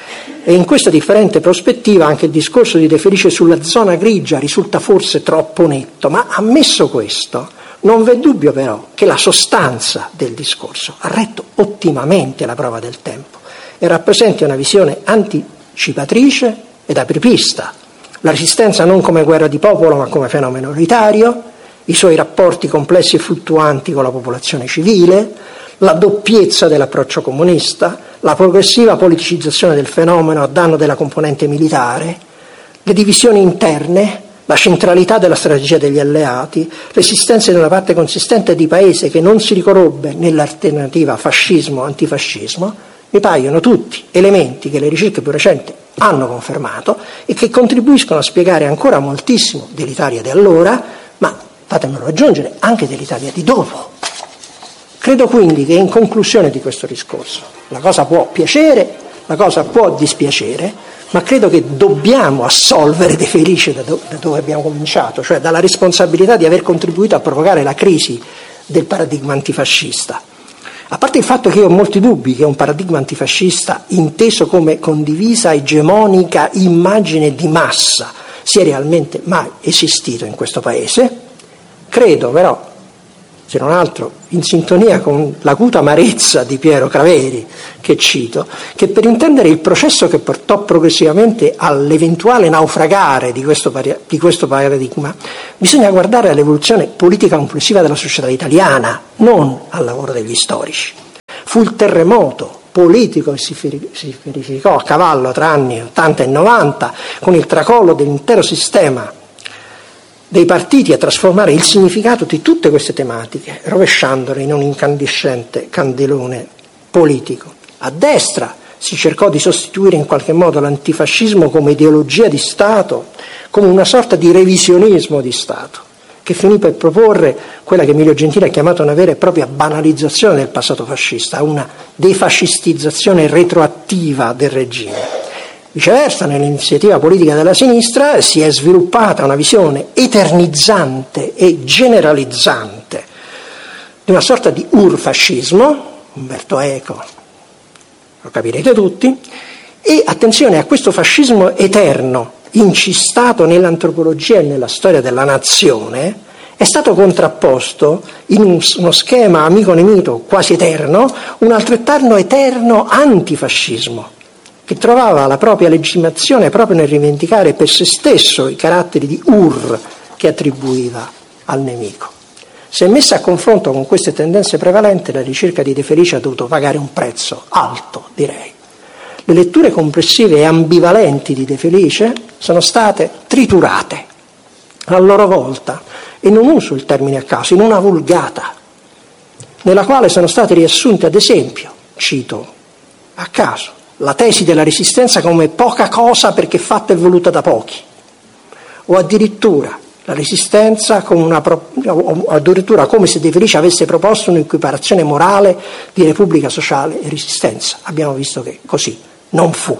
E in questa differente prospettiva anche il discorso di De Felice sulla zona grigia risulta forse troppo netto, ma ammesso questo, non v'è dubbio però che la sostanza del discorso ha retto ottimamente la prova del tempo e rappresenta una visione anticipatrice ed apripista. La Resistenza non come guerra di popolo ma come fenomeno unitario, i suoi rapporti complessi e fluttuanti con la popolazione civile, la doppiezza dell'approccio comunista, la progressiva politicizzazione del fenomeno a danno della componente militare, le divisioni interne, la centralità della strategia degli alleati, l'esistenza di una parte consistente di paese che non si riconobbe nell'alternativa fascismo-antifascismo, mi paiono tutti elementi che le ricerche più recenti hanno confermato e che contribuiscono a spiegare ancora moltissimo dell'Italia di allora, ma fatemelo aggiungere anche dell'Italia di dopo. Credo quindi che in conclusione di questo discorso la cosa può piacere, la cosa può dispiacere, ma credo che dobbiamo assolvere De Felice da dove abbiamo cominciato, cioè dalla responsabilità di aver contribuito a provocare la crisi del paradigma antifascista. A parte il fatto che io ho molti dubbi che un paradigma antifascista inteso come condivisa egemonica immagine di massa sia realmente mai esistito in questo Paese, credo però se non altro in sintonia con l'acuta amarezza di Piero Craveri, che cito, che per intendere il processo che portò progressivamente all'eventuale naufragare di questo paradigma, bisogna guardare all'evoluzione politica complessiva della società italiana, non al lavoro degli storici. Fu il terremoto politico che si verificò a cavallo tra anni 80 e 90, con il tracollo dell'intero sistema dei partiti, a trasformare il significato di tutte queste tematiche, rovesciandole in un incandescente candelone politico. A destra si cercò di sostituire in qualche modo l'antifascismo come ideologia di Stato, come una sorta di revisionismo di Stato, che finì per proporre quella che Emilio Gentile ha chiamato una vera e propria banalizzazione del passato fascista, una defascistizzazione retroattiva del regime. Viceversa, nell'iniziativa politica della sinistra si è sviluppata una visione eternizzante e generalizzante di una sorta di urfascismo, Umberto Eco, lo capirete tutti, e attenzione a questo fascismo eterno, incistato nell'antropologia e nella storia della nazione, è stato contrapposto in uno schema amico-nemico quasi eterno, un altrettanto eterno antifascismo, che trovava la propria legittimazione proprio nel rivendicare per se stesso i caratteri di che attribuiva al nemico. Se messa a confronto con queste tendenze prevalenti, la ricerca di De Felice ha dovuto pagare un prezzo alto, direi. Le letture complessive e ambivalenti di De Felice sono state triturate a loro volta, e non uso il termine a caso, in una vulgata, nella quale sono state riassunte, ad esempio, cito a caso, la tesi della resistenza come poca cosa perché fatta e voluta da pochi, o addirittura la resistenza come addirittura come se De Felice avesse proposto un'equiparazione morale di repubblica sociale e resistenza. Abbiamo visto che così non fu.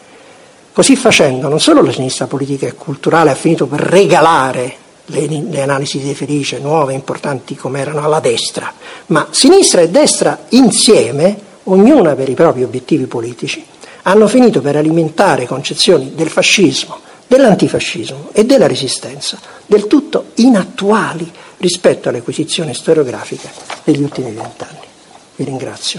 Così facendo, non solo la sinistra politica e culturale ha finito per regalare le analisi di De Felice, nuove e importanti come erano, alla destra, ma sinistra e destra insieme, ognuna per i propri obiettivi politici, hanno finito per alimentare concezioni del fascismo, dell'antifascismo e della resistenza del tutto inattuali rispetto alle acquisizioni storiografiche degli ultimi 20 anni. Vi ringrazio.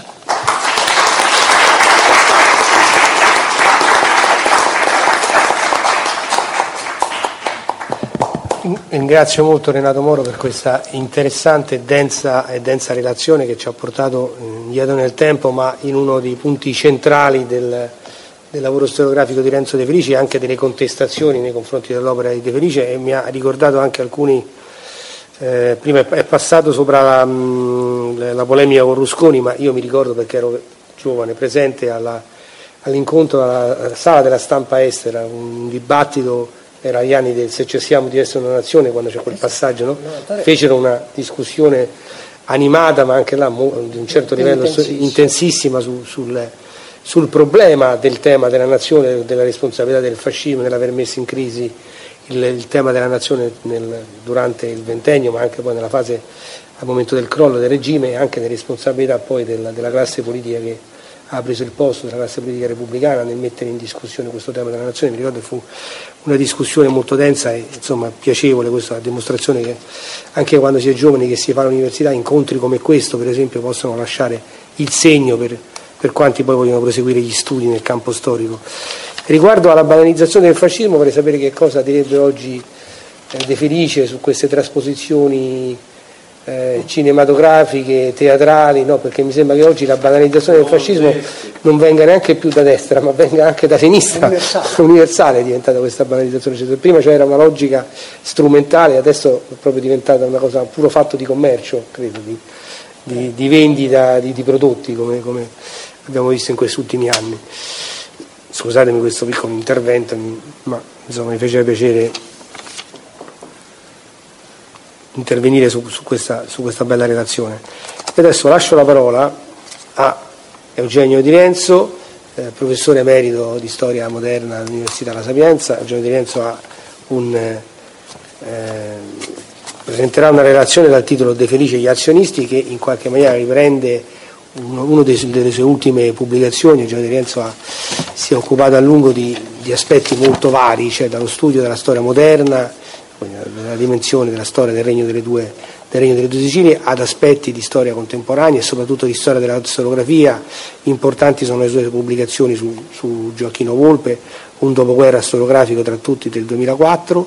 Ringrazio molto Renato Moro per questa interessante e densa relazione che ci ha portato indietro nel tempo, ma in uno dei punti centrali del lavoro storiografico di Renzo De Felice e anche delle contestazioni nei confronti dell'opera di De Felice, e mi ha ricordato anche alcuni, prima è passato sopra la polemica con Rusconi, ma io mi ricordo perché ero giovane, presente all'incontro alla sala della stampa estera, un dibattito. Era agli anni del Se cessiamo di essere una nazione, quando c'è quel passaggio, no? Fecero una discussione animata, ma anche là di un certo livello intensissima sul problema del tema della nazione, della responsabilità del fascismo nell'aver messo in crisi il tema della nazione durante il ventennio, ma anche poi nella fase al momento del crollo del regime, e anche le responsabilità poi della classe politica che ha preso il posto della classe politica repubblicana nel mettere in discussione questo tema della nazione. Mi ricordo che fu una discussione molto densa e insomma piacevole, questa dimostrazione che anche quando si è giovani, che si fa all'università, incontri come questo per esempio possono lasciare il segno per quanti poi vogliono proseguire gli studi nel campo storico. Riguardo alla banalizzazione del fascismo, vorrei sapere che cosa direbbe oggi De Felice su queste trasposizioni cinematografiche, teatrali, no? Perché mi sembra che oggi la banalizzazione del fascismo non venga neanche più da destra, ma venga anche da sinistra, universale è diventata questa banalizzazione. Cioè, prima c'era una logica strumentale, adesso è proprio diventata una cosa, un puro fatto di commercio, credo, di vendita di prodotti, come abbiamo visto in questi ultimi anni. Scusatemi questo piccolo intervento, ma insomma mi faceva piacere intervenire su questa bella relazione. E adesso lascio la parola a Eugenio Di Renzo, professore emerito di storia moderna all'Università La Sapienza. Eugenio Di Renzo presenterà una relazione dal titolo De Felice e gli azionisti, che in qualche maniera riprende una delle sue ultime pubblicazioni. Eugenio Di Renzo si è occupato a lungo di aspetti molto vari, cioè dallo studio della storia moderna, della dimensione della storia del regno delle due Regno delle Due Sicilie ad aspetti di storia contemporanea e soprattutto di storia della storiografia. Importanti sono le sue pubblicazioni su Gioacchino Volpe, un dopoguerra storiografico tra tutti del 2004,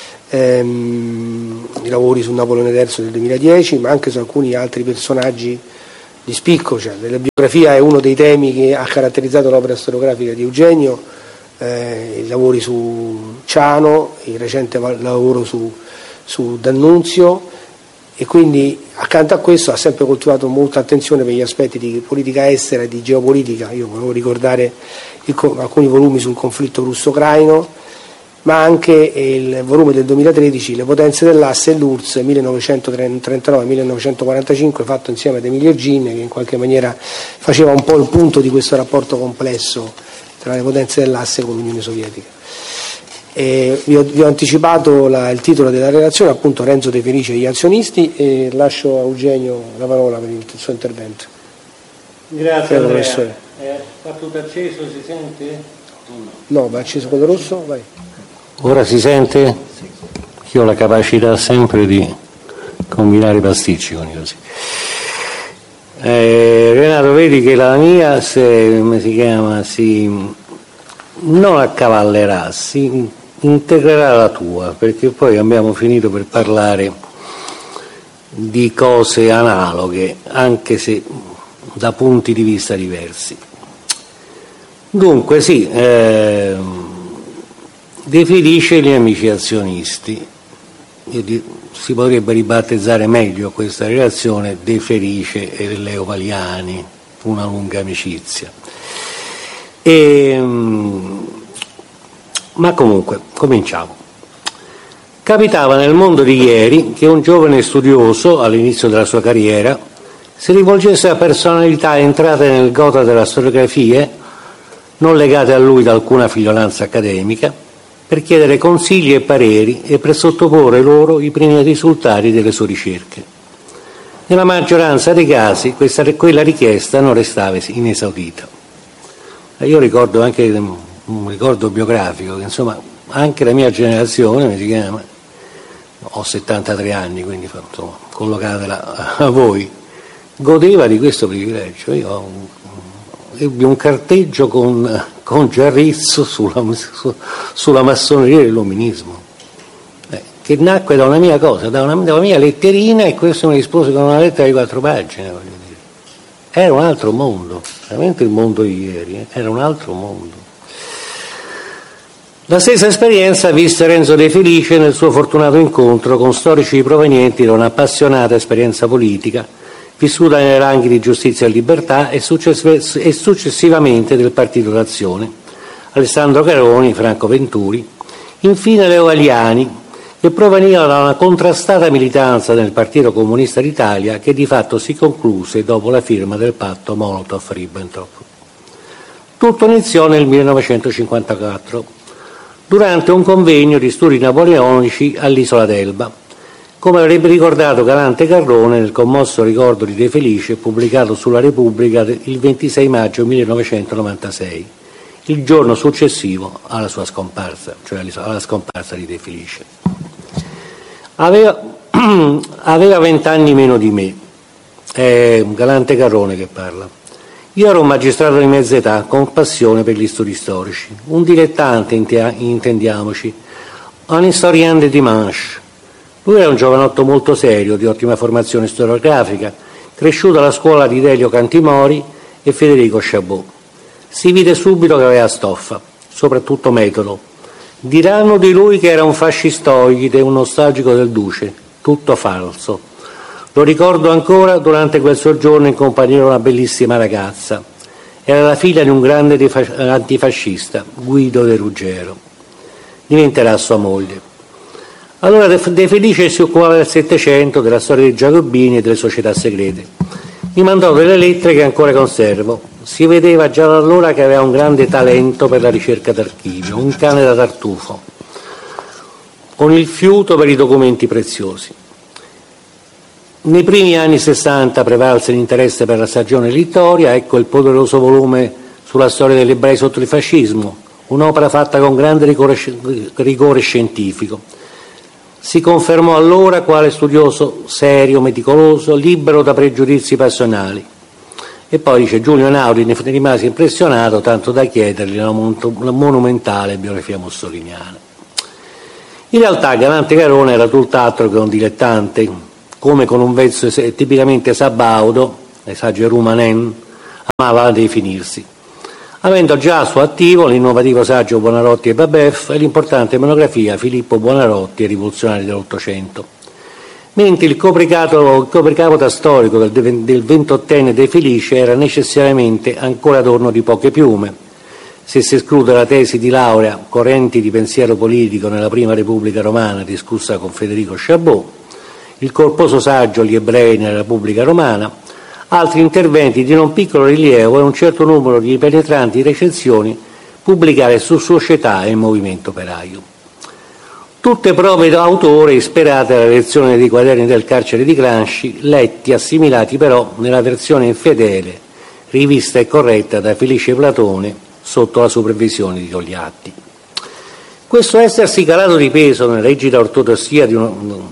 i lavori su Napoleone III del 2010, ma anche su alcuni altri personaggi di spicco. Cioè, la biografia è uno dei temi che ha caratterizzato l'opera storiografica di Eugenio, i lavori su Ciano, il recente lavoro su D'Annunzio, e quindi accanto a questo ha sempre coltivato molta attenzione per gli aspetti di politica estera e di geopolitica. Io volevo ricordare alcuni volumi sul conflitto russo-ucraino, ma anche il volume del 2013, Le potenze dell'asse e l'URSS 1939-1945, fatto insieme ad Emilio Gin, che in qualche maniera faceva un po' il punto di questo rapporto complesso tra le potenze dell'asse con l'Unione Sovietica. Vi ho anticipato il titolo della relazione, appunto Renzo De Felice e gli azionisti, e lascio a Eugenio la parola per il suo intervento. Grazie Andrea. Sta tutto acceso, si sente? No, va acceso quello rosso? Vai. Ora si sente? Io ho la capacità sempre di combinare i pasticci con così. Renato, vedi che la mia non accavallerà, si integrerà la tua, perché poi abbiamo finito per parlare di cose analoghe, anche se da punti di vista diversi. Dunque sì, De Felice e gli amici azionisti, si potrebbe ribattezzare meglio questa relazione De Felice e Leo Valiani, una lunga amicizia. Ma comunque, cominciamo. Capitava nel mondo di ieri che un giovane studioso, all'inizio della sua carriera, si rivolgesse a personalità entrate nel gota della storiografia, non legate a lui da alcuna figliolanza accademica, per chiedere consigli e pareri e per sottoporre loro i primi risultati delle sue ricerche. Nella maggioranza dei casi quella richiesta non restava inesaudita. Io ricordo anche un ricordo biografico che insomma anche la mia generazione, ho 73 anni, quindi insomma, collocatela a voi, godeva di questo privilegio. Io ebbi un carteggio con Giarrizzo sulla massoneria dell'illuminismo, che nacque da una mia cosa, da una mia letterina, e questo mi rispose con una lettera di 4 pagine, voglio dire. Era un altro mondo, veramente il mondo di ieri, era un altro mondo. La stessa esperienza visse Renzo De Felice nel suo fortunato incontro con storici provenienti da un'appassionata esperienza politica, vissuta nei ranghi di Giustizia e Libertà e successivamente del Partito d'Azione, Alessandro Caroni, Franco Venturi, infine Leo Valiani, che proveniva da una contrastata militanza nel Partito Comunista d'Italia che di fatto si concluse dopo la firma del patto Molotov-Ribbentrop. Tutto iniziò nel 1954, durante un convegno di studi napoleonici all'isola d'Elba, come avrebbe ricordato Galante Carrone nel commosso ricordo di De Felice pubblicato sulla Repubblica il 26 maggio 1996, il giorno successivo alla sua scomparsa, cioè alla scomparsa di De Felice. Aveva 20 anni meno di me, è Galante Carrone che parla. Io ero un magistrato di mezza età con passione per gli studi storici, un dilettante, intendiamoci, un historien de dimanche. Lui era un giovanotto molto serio, di ottima formazione storiografica, cresciuto alla scuola di Delio Cantimori e Federico Chabot. Si vide subito che aveva stoffa, soprattutto metodo. Diranno di lui che era un fascistoide, un nostalgico del duce, tutto falso. Lo ricordo ancora durante quel soggiorno in compagnia di una bellissima ragazza. Era la figlia di un grande antifascista, Guido De Ruggero. Diventerà sua moglie. Allora De Felice si occupava del Settecento, della storia dei giacobini e delle società segrete. Mi mandò delle lettere che ancora conservo. Si vedeva già da allora che aveva un grande talento per la ricerca d'archivio, un cane da tartufo, con il fiuto per i documenti preziosi. Nei primi anni 60 prevalse l'interesse per la stagione littoria, ecco il poderoso volume sulla storia degli ebrei sotto il fascismo, un'opera fatta con grande rigore scientifico. Si confermò allora quale studioso serio, meticoloso, libero da pregiudizi passionali. E poi dice Giulio Einaudi ne rimase impressionato tanto da chiedergli la monumentale biografia mussoliniana. In realtà Galante Carone era tutt'altro che un dilettante, come con un vezzo tipicamente sabaudo, esagerumanen, amava definirsi, avendo già a suo attivo l'innovativo saggio Buonarroti e Babef e l'importante monografia Filippo Buonarroti e i rivoluzionari dell'Ottocento. Mentre il copricapo storico del 28enne De Felice era necessariamente ancora adorno di poche piume, se si esclude la tesi di laurea Correnti di pensiero politico nella Prima Repubblica Romana discussa con Federico Chabot, il corposo saggio Gli ebrei nella Repubblica Romana, altri interventi di non piccolo rilievo e un certo numero di penetranti recensioni pubblicate su Società e Movimento Operaio. Tutte prove d'autore ispirate alla lezione dei quaderni del carcere di Gramsci, letti, assimilati però nella versione infedele, rivista e corretta da Felice Platone sotto la supervisione di Togliatti. Questo essersi calato di peso nella rigida ortodossia di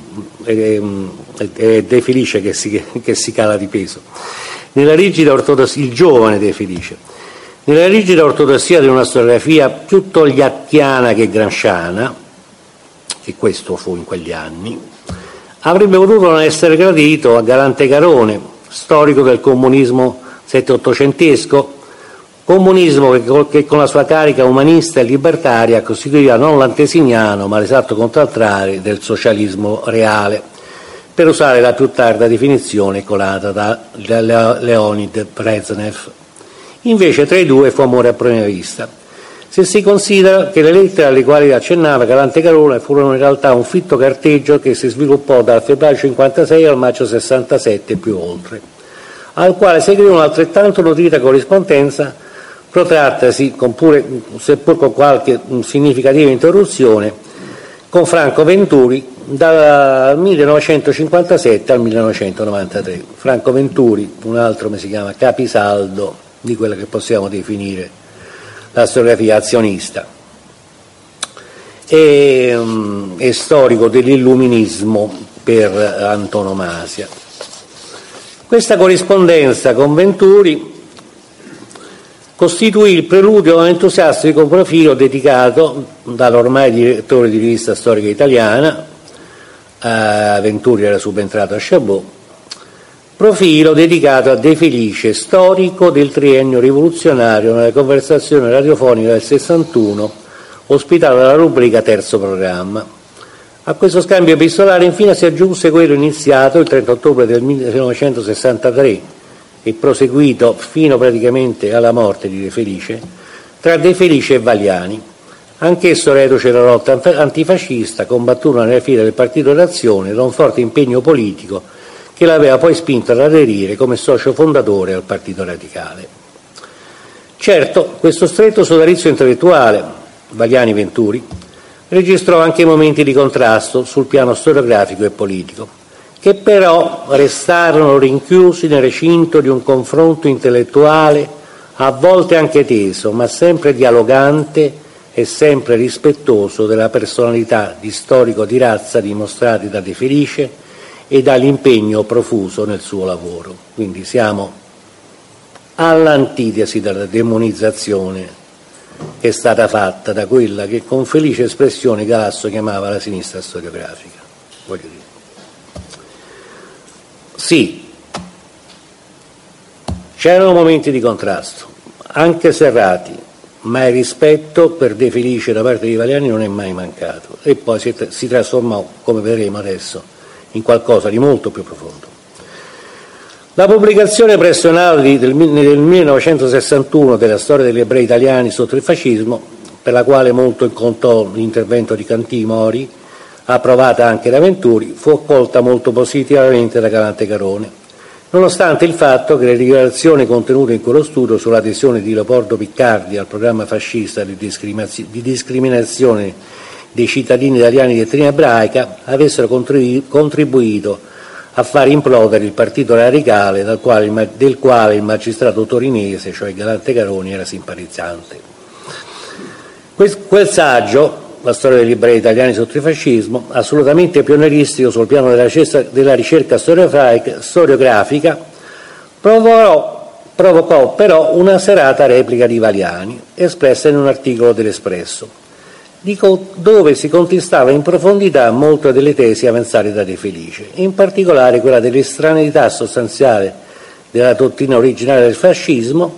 De Felice che si cala di peso, nella rigida ortodossia, il giovane De Felice, nella rigida ortodossia di una storiografia più togliattiana che gramsciana, e questo fu in quegli anni, avrebbe potuto non essere gradito a Galante Carone, storico del comunismo sette-ottocentesco, comunismo che con la sua carica umanista e libertaria costituiva non l'antesignano ma l'esatto contraltare del socialismo reale, per usare la più tarda definizione colata da Leonid Brezhnev. Invece tra i due fu amore a prima vista, se si considera che le lettere alle quali accennava Galante Carone furono in realtà un fitto carteggio che si sviluppò dal febbraio 56 al maggio 67 e più oltre, al quale seguì un'altrettanto nutrita corrispondenza protrattasi, seppur con qualche significativa interruzione, con Franco Venturi dal 1957 al 1993. Franco Venturi, un altro come si chiama capisaldo di quella che possiamo definire la storiografia azionista, e storico dell'illuminismo per antonomasia. Questa corrispondenza con Venturi costituì il preludio a un entusiastico profilo dedicato dall'ormai direttore di rivista storica italiana, Venturi era subentrato a Chabot, profilo dedicato a De Felice, storico del triennio rivoluzionario, nella conversazione radiofonica del 61, ospitata dalla rubrica Terzo Programma. A questo scambio epistolare infine si aggiunse quello iniziato il 30 ottobre del 1963 e proseguito fino praticamente alla morte di De Felice, tra De Felice e Valiani, anch'esso reduce dalla lotta antifascista, combattuto nelle file del Partito d'Azione da un forte impegno politico che l'aveva poi spinto ad aderire come socio fondatore al Partito Radicale. Certo, questo stretto sodalizio intellettuale, Valiani-Venturi, registrò anche momenti di contrasto sul piano storiografico e politico, che però restarono rinchiusi nel recinto di un confronto intellettuale a volte anche teso, ma sempre dialogante e sempre rispettoso della personalità di storico di razza dimostrati da De Felice e dall'impegno profuso nel suo lavoro. Quindi siamo all'antitesi della demonizzazione che è stata fatta da quella che con felice espressione Galasso chiamava la sinistra storiografica. Voglio dire. Sì, c'erano momenti di contrasto, anche serrati, ma il rispetto per De Felice da parte di Valiani non è mai mancato e poi si trasformò, come vedremo adesso, in qualcosa di molto più profondo. La pubblicazione presso Einaudi nel 1961 della storia degli ebrei italiani sotto il fascismo, per la quale molto contò l'intervento di Cantì Mori, approvata anche da Venturi, fu accolta molto positivamente da Galante Carone, nonostante il fatto che le dichiarazioni contenute in quello studio sull'adesione di Leopoldo Piccardi al programma fascista di discriminazione dei cittadini italiani di etnia ebraica avessero contribuito a far implodere il Partito Radicale del quale il magistrato torinese, cioè Galante Carone, era simpatizzante. Quel saggio La storia dei librari italiani sotto il fascismo, assolutamente pionieristico sul piano della ricerca storiografica, provocò però una serata replica di Valiani, espressa in un articolo dell'Espresso, dove si contestava in profondità molte delle tesi avanzate da De Felice, in particolare quella dell'estraneità sostanziale della dottrina originale del fascismo